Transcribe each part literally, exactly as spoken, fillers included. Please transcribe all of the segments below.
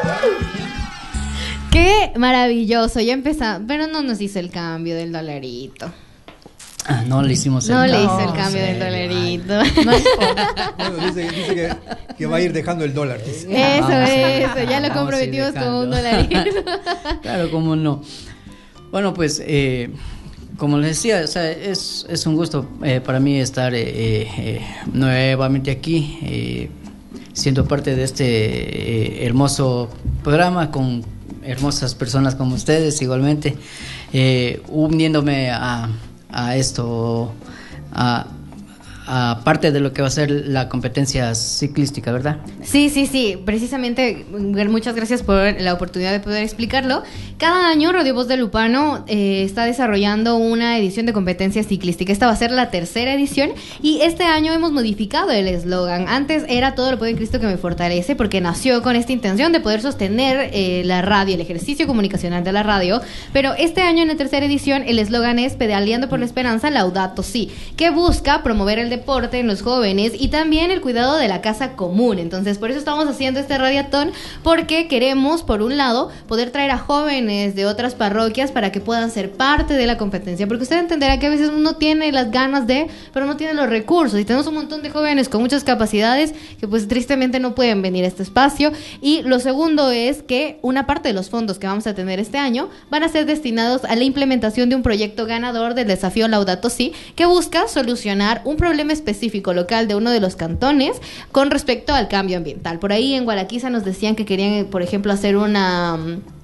¡Qué maravilloso! Ya empezamos, pero no nos hizo el cambio del dolarito. Ah, no le hicimos el No cambio. le hizo el cambio Sí, del dolarito. Bueno, dice, dice que, que va a ir dejando el dólar. Dice. Eso, Vamos a- eso, ya lo vamos a ir comprometimos con un dejando. dolarito. Claro, cómo no. Bueno, pues, eh, como les decía, o sea, es, es un gusto eh, para mí estar eh, eh, nuevamente aquí, eh, siendo parte de este eh, hermoso programa con hermosas personas como ustedes, igualmente, eh, uniéndome a, a esto, a, a parte de lo que va a ser la competencia ciclística, ¿verdad? Sí, sí, sí, precisamente muchas gracias por la oportunidad de poder explicarlo. Cada año Radio Voz de Lupano eh, está desarrollando una edición de competencia ciclística. Esta va a ser la tercera edición y este año hemos modificado el eslogan. Antes era todo lo puedo en Cristo que me fortalece, porque nació con esta intención de poder sostener eh, la radio, el ejercicio comunicacional de la radio, pero este año en la tercera edición el eslogan es Pedaleando por la Esperanza, Laudato Si, que busca promover el deporte en los jóvenes y también el cuidado de la casa común. Entonces, por eso estamos haciendo este radiatón, porque queremos, por un lado, poder traer a jóvenes de otras parroquias para que puedan ser parte de la competencia, porque usted entenderá que a veces uno tiene las ganas de, pero no tiene los recursos, y tenemos un montón de jóvenes con muchas capacidades que pues tristemente no pueden venir a este espacio. Y lo segundo es que una parte de los fondos que vamos a tener este año van a ser destinados a la implementación de un proyecto ganador del desafío Laudato Si, que busca solucionar un problema específico local de uno de los cantones con respecto al cambio ambiental. Por ahí en Gualaquiza nos decían que querían, por ejemplo, hacer una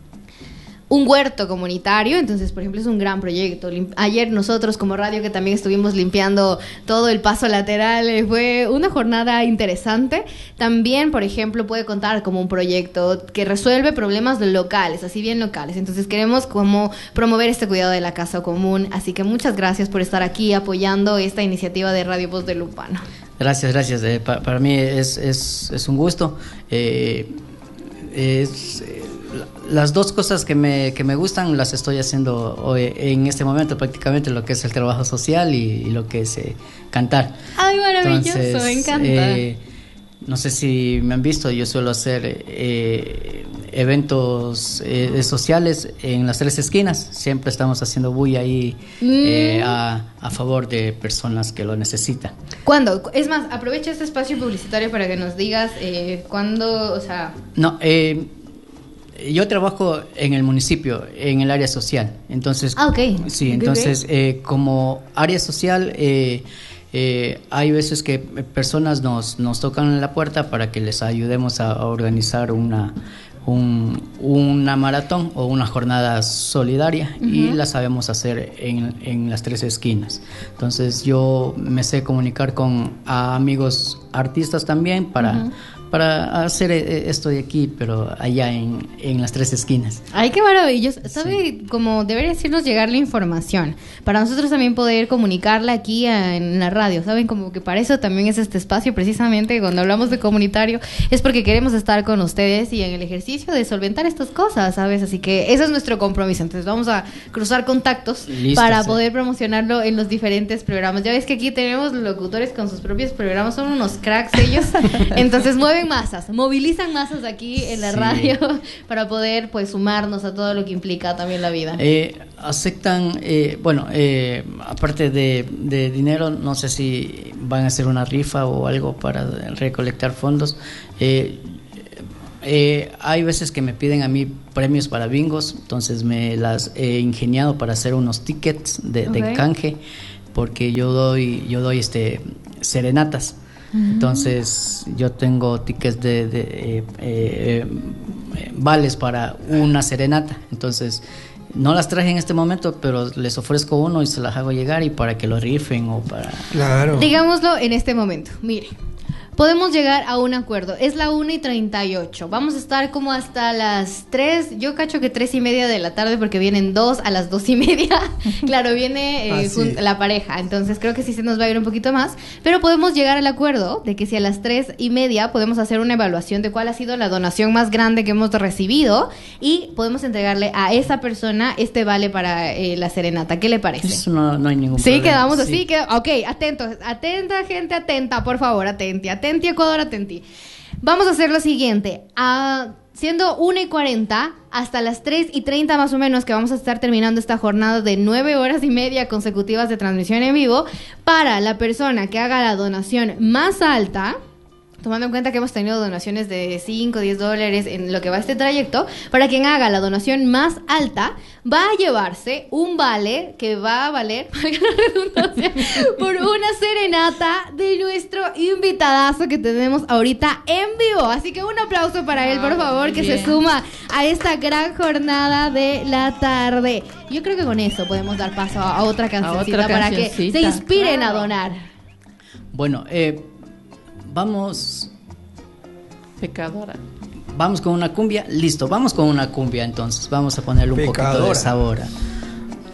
un huerto comunitario. Entonces, por ejemplo, es un gran proyecto. Ayer nosotros como radio, que también estuvimos limpiando todo el paso lateral, eh, fue una jornada interesante. También, por ejemplo, puede contar como un proyecto que resuelve problemas locales, así bien locales. Entonces queremos como promover este cuidado de la casa común. Así que muchas gracias por estar aquí apoyando esta iniciativa de Radio Voz de Lupano. Gracias, gracias. Eh, pa, para mí es, es, es un gusto. Eh, es, eh, las dos cosas que me, que me gustan las estoy haciendo hoy, en este momento, prácticamente, lo que es el trabajo social y, y lo que es eh, cantar. ¡Ay, maravilloso! Entonces, Me encanta. Eh, no sé si me han visto, yo suelo hacer eh, eventos eh, sociales en las tres esquinas. Siempre estamos haciendo bulla ahí mm. eh, a, a favor de personas que lo necesitan. ¿Cuándo? Es más, aprovecha este espacio publicitario para que nos digas eh, cuándo, o sea... No, eh... yo trabajo en el municipio, en el área social. Entonces, ah, okay. Sí, okay, entonces, okay. Eh, como área social, eh, eh, hay veces que personas nos, nos tocan en la puerta para que les ayudemos a, a organizar una, un, una maratón o una jornada solidaria, uh-huh. y la sabemos hacer en, en las tres esquinas. Entonces, yo me sé comunicar con a amigos artistas también para... Uh-huh. para hacer esto de aquí, pero allá en, en las tres esquinas. Ay, qué maravilloso. ¿Sabe? Sí. Como debería decirnos llegar la información, para nosotros también poder comunicarla aquí a, en la radio. ¿Saben? Como que para eso también es este espacio, precisamente cuando hablamos de comunitario, es porque queremos estar con ustedes y en el ejercicio de solventar estas cosas, ¿sabes? Así que ese es nuestro compromiso. Entonces vamos a cruzar contactos Listo, para sí. poder promocionarlo en los diferentes programas. Ya ves que aquí tenemos locutores con sus propios programas, son unos cracks ellos. Entonces mueven masas, movilizan masas aquí en la sí. radio para poder pues sumarnos a todo lo que implica también la vida. Eh, aceptan, eh, bueno, eh, aparte de, de dinero, no sé si van a hacer una rifa o algo para recolectar fondos. Eh, eh, hay veces que me piden a mí premios para bingos, entonces me las he ingeniado para hacer unos tickets de, okay. de canje, porque yo doy, yo doy este serenatas. Entonces yo tengo tickets de, de eh, eh, vales para una serenata. Entonces no las traje en este momento, pero les ofrezco uno y se las hago llegar, y para que lo rifen o para... Claro. Digámoslo en este momento, mire, podemos llegar a un acuerdo. Es la una y treinta y ocho. Vamos a estar como hasta las tres. Yo cacho que tres y media de la tarde, porque vienen dos a las dos y media. Claro, viene eh, ah, sí. la pareja. Entonces creo que sí se nos va a ir un poquito más. Pero podemos llegar al acuerdo de que si a las tres y media podemos hacer una evaluación de cuál ha sido la donación más grande que hemos recibido, y podemos entregarle a esa persona este vale para eh, la serenata. ¿Qué le parece? Eso no, no hay ningún sí, problema. Quedamos sí, así. Quedamos, ok, atentos. Atenta, gente, atenta, por favor, atenti. Atenti, Ecuador, atenti. Vamos a hacer lo siguiente. A, siendo una y cuarenta, hasta las tres y treinta más o menos, que vamos a estar terminando esta jornada de nueve horas y media consecutivas de transmisión en vivo, para la persona que haga la donación más alta, tomando en cuenta que hemos tenido donaciones de cinco, diez dólares en lo que va este trayecto, para quien haga la donación más alta, va a llevarse un vale que va a valer, valga la redundancia, por una serenata de nuestro invitadazo que tenemos ahorita en vivo. Así que un aplauso para él, por favor, que se suma a esta gran jornada de la tarde. Yo creo que con eso podemos dar paso a, a otra cancioncita, a otra para que se inspiren claro. a donar. Bueno, eh... Vamos. Pecadora. Vamos con una cumbia. Listo, vamos con una cumbia entonces. Vamos a ponerle un Pecadora. poquito de sabor.